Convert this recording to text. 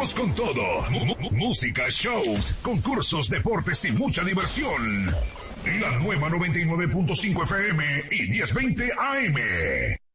Vamos con todo. Música, shows, concursos, deportes y mucha diversión. La nueva 99.5 FM y 1020 AM.